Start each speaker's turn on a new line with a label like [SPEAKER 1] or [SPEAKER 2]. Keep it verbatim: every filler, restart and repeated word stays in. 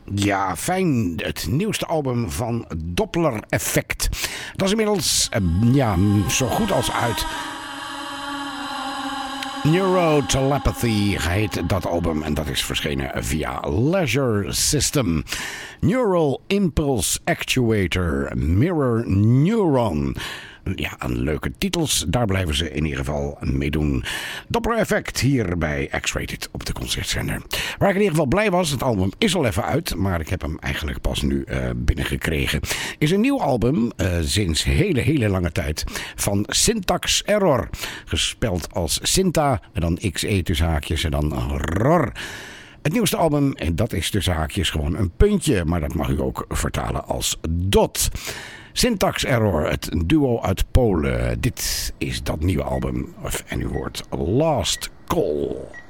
[SPEAKER 1] Ja, fijn. Het nieuwste album van Doppler Effect. Dat is inmiddels uh, ja, zo goed als uit. Neurotelepathy heet dat album en dat is verschenen via Leisure System. Neural Impulse Actuator, Mirror Neuron. Ja, een leuke titels. Daar blijven ze in ieder geval mee doen. Doppler Effect hier bij X-Rated op de Concertzender. Waar ik in ieder geval blij was, het album is al even uit, maar ik heb hem eigenlijk pas nu uh, binnengekregen. Is een nieuw album, uh, sinds hele, hele lange tijd, van Syntax Error. Gespeld als Synta, en dan X-E tussen haakjes en dan Ror. Het nieuwste album, en dat is tussen haakjes gewoon een puntje, maar dat mag u ook vertalen als dot. Syntax Error, het duo uit Polen. Dit is dat nieuwe album. En u hoort Last Call.